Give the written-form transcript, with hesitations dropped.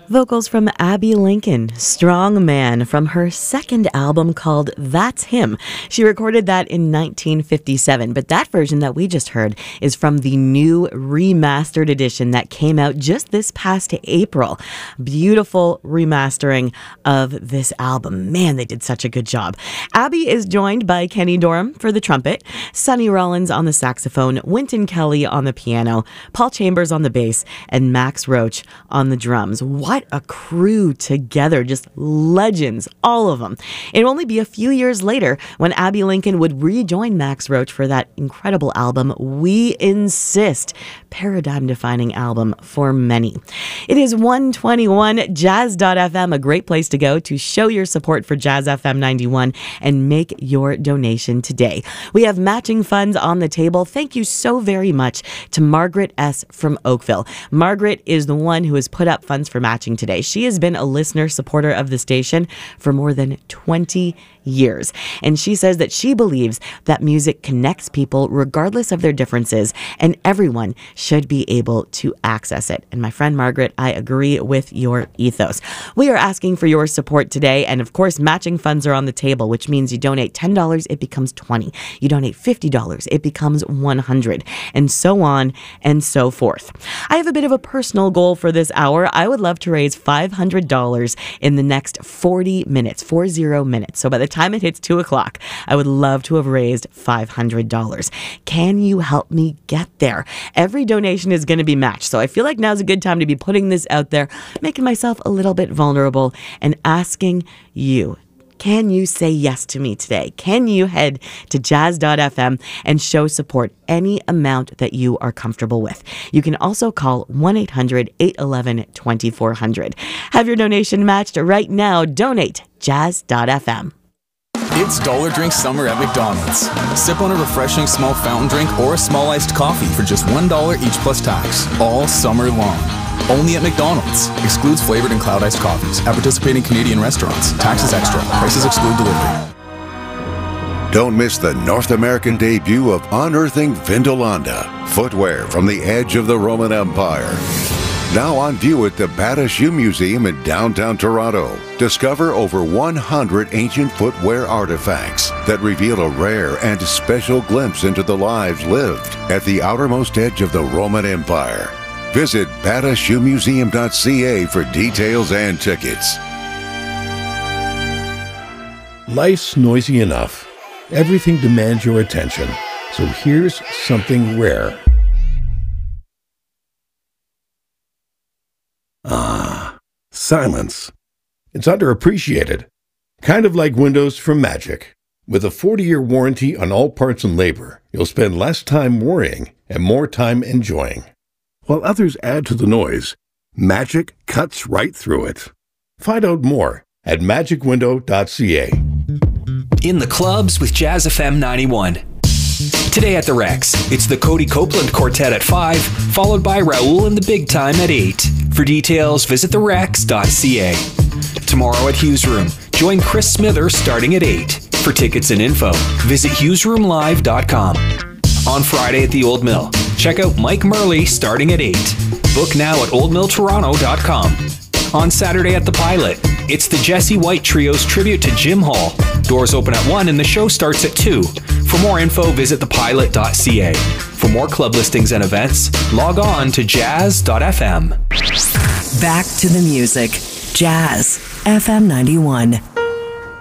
Vocals from Abby Lincoln, Strong Man, from her second album called That's Him. She recorded that in 1957, but that version that we just heard is from the new remastered edition that came out just this past April. Beautiful remastering of this album. Man, they did such a good job. Abby is joined by Kenny Dorham for the trumpet, Sonny Rollins on the saxophone, Wynton Kelly on the piano, Paul Chambers on the bass, and Max Roach on the drums. What a crew together, just legends, all of them. It'll only be a few years later when Abby Lincoln would rejoin Max Roach for that incredible album, We Insist, paradigm-defining album for many. It is 1:21, Jazz.fm, a great place to go to show your support for Jazz FM 91 and make your donation today. We have matching funds on the table. Thank you so very much to Margaret S. from Oakville. Margaret is the one who has put up funds for matching today. She has been a listener supporter of the station for more than 20 years. And she says that she believes that music connects people regardless of their differences, and everyone should be able to access it. And my friend Margaret, I agree with your ethos. We are asking for your support today, and of course, matching funds are on the table, which means you donate $10, it becomes $20. You donate $50, it becomes $100, and so on and so forth. I have a bit of a personal goal for this hour. I would love to raise $500 in the next 40 minutes, 40 minutes. So by the time it hits 2 o'clock, I would love to have raised $500. Can you help me get there? Every donation is going to be matched, so I feel like now's a good time to be putting this out there, making myself a little bit vulnerable and asking you, can you say yes to me today? Can you head to jazz.fm and show support any amount that you are comfortable with? You can also call 1-800-811-2400. Have your donation matched right now. Donate jazz.fm. It's Dollar Drink Summer at McDonald's. Sip on a refreshing small fountain drink or a small iced coffee for just $1 each plus tax, all summer long. Only at McDonald's. Excludes flavored and cloud iced coffees at participating Canadian restaurants. Taxes extra. Prices exclude delivery. Don't miss the North American debut of Unearthing Vindolanda, footwear from the edge of the Roman Empire. Now on view at the Bata Shoe Museum in downtown Toronto. Discover over 100 ancient footwear artifacts that reveal a rare and special glimpse into the lives lived at the outermost edge of the Roman Empire. Visit batashoemuseum.ca for details and tickets. Life's noisy enough. Everything demands your attention. So here's something rare. Silence. It's underappreciated. Kind of like windows from Magic. With a 40-year warranty on all parts and labor, you'll spend less time worrying and more time enjoying. While others add to the noise, Magic cuts right through it. Find out more at magicwindow.ca. In the clubs with Jazz FM 91. Today at the Rex, it's the Cody Copeland Quartet at 5, followed by Raoul and the Big Time at 8. For details, visit therex.ca. Tomorrow at Hughes Room, join Chris Smither starting at 8. For tickets and info, visit hughesroomlive.com. On Friday at the Old Mill, check out Mike Murley starting at 8. Book now at oldmilltoronto.com. On Saturday at the Pilot, it's the Jesse White Trio's tribute to Jim Hall. Doors open at 1 and the show starts at 2. For more info, visit thepilot.ca. For more club listings and events, log on to jazz.fm. Back to the music. Jazz FM 91.